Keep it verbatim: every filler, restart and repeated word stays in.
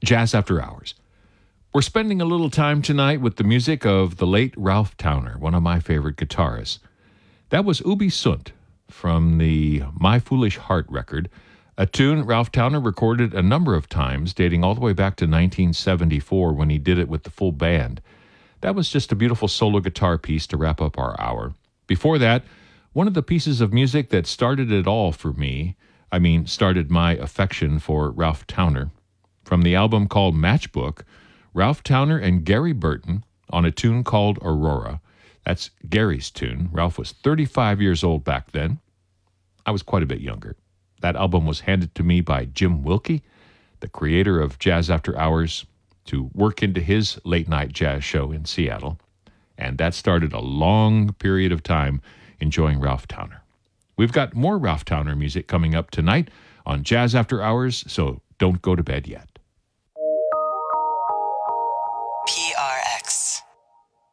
Jazz After Hours. We're spending a little time tonight with the music of the late Ralph Towner, one of my favorite guitarists. That was Ubi Sunt from the My Foolish Heart record, a tune Ralph Towner recorded a number of times, dating all the way back to nineteen seventy-four when he did it with the full band. That was just a beautiful solo guitar piece to wrap up our hour. Before that, one of the pieces of music that started it all for me, I mean, started my affection for Ralph Towner. From the album called Matchbook, Ralph Towner and Gary Burton on a tune called Aurora. That's Gary's tune. Ralph was thirty-five years old back then. I was quite a bit younger. That album was handed to me by Jim Wilke, the creator of Jazz After Hours, to work into his late-night jazz show in Seattle. And that started a long period of time enjoying Ralph Towner. We've got more Ralph Towner music coming up tonight on Jazz After Hours, so don't go to bed yet. P R X.